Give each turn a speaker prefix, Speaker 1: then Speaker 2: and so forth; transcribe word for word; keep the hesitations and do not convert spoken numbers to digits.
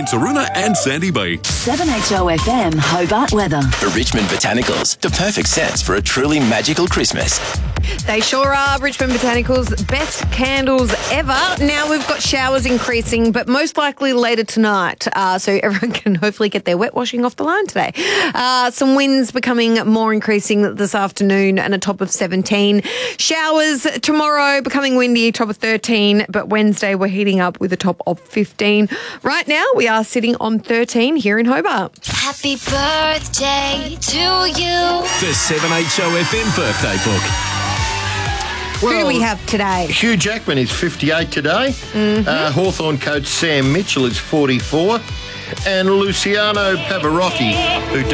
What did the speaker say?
Speaker 1: in Taroona and Sandy Bay.
Speaker 2: seven H O F M Hobart weather.
Speaker 3: For Richmond Botanicals, the perfect scents for a truly magical Christmas.
Speaker 4: They sure are. Richmond Botanicals, best candles ever. Now we've got showers increasing, but most likely later tonight. Uh, so everyone can hopefully get their wet washing off the line today. Uh, some winds becoming more increasing this afternoon and a top of seventeen. Showers tomorrow becoming windy, top of thirteen. But Wednesday we're heating up with a top of fifteen. Right now we are sitting on thirteen here in Hobart.
Speaker 5: Happy birthday to you.
Speaker 6: The seven H O F M birthday book.
Speaker 4: Who do we have today?
Speaker 7: Hugh Jackman is fifty-eight today.
Speaker 4: Mm-hmm.
Speaker 7: Uh, Hawthorn coach Sam Mitchell is forty-four. And Luciano Pavarotti, who died